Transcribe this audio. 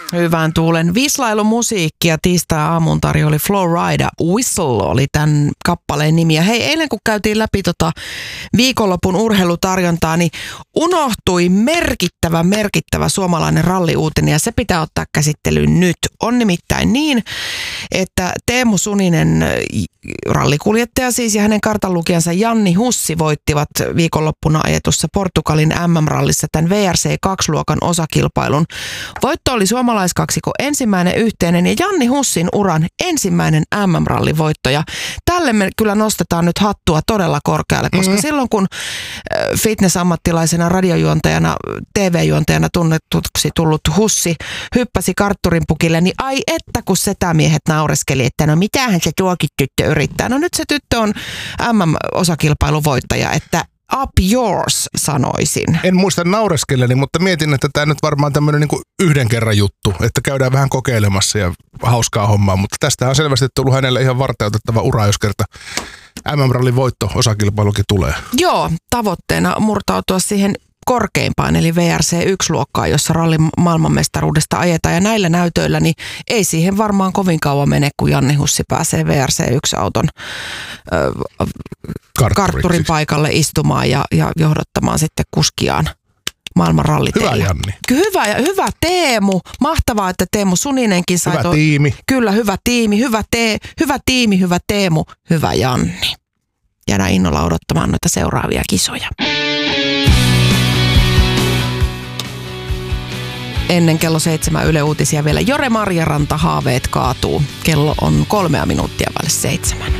Hyvän tuulen vislailumusiikkia tiistai-aamuun tarjoili Flowrida. Whistle oli tämän kappaleen nimi. Ja hei, eilen kun käytiin läpi viikonlopun urheilutarjontaa, niin unohtui merkittävä suomalainen ralliuutinen ja se pitää ottaa käsittelyyn nyt. On nimittäin niin, että Teemu Suninen, rallikuljettaja siis, ja hänen kartanlukijansa Janni Hussi voittivat viikonloppuna ajetussa Portugalin MM-rallissa tämän WRC2-luokan osakilpailun. Voitto oli suomalaiskaksikon ensimmäinen yhteinen ja Janni Hussin uran ensimmäinen MM-rallivoitto. Ja tälle me kyllä nostetaan nyt hattua todella korkealle, koska silloin kun fitness-ammattilaisena, radiojuontajana, TV-juontajana tunnetuksi tullut Hussi hyppäsi kartturin pukille, niin ai että kun setämiehet naureskeli, että no mitähän se tuokin tyttö yrittää. No nyt se tyttö on MM-osakilpailuvoittaja, että up yours, sanoisin. En muista naureskelleni, mutta mietin, että tämä nyt varmaan tämmöinen niin kuin yhden kerran juttu, että käydään vähän kokeilemassa ja hauskaa hommaa, mutta tästä on selvästi tullut hänelle ihan varteutettava ura, jos kerta MM-rallin voitto osakilpailukin tulee. Joo, tavoitteena murtautua siihen korkeimpaan, eli WRC1-luokkaan, jossa rallin maailmanmestaruudesta ajetaan. Ja näillä näytöillä niin ei siihen varmaan kovin kauan mene, kun Janni Hussi pääsee WRC1-auton kartturin paikalle istumaan ja johdattamaan sitten kuskiaan maailman ralliteille. Hyvä Janni. Hyvä Teemu. Mahtavaa, että Teemu Suninenkin sai. Hyvä tiimi. Kyllä, hyvä tiimi. Hyvä tiimi, hyvä Teemu, hyvä Janni. Jäädään innolla odottamaan noita seuraavia kisoja. Ennen kello 7 Yle Uutisia vielä Jore Marjaranta, haaveet kaatuu. Kello on 3 minuuttia vaille 7.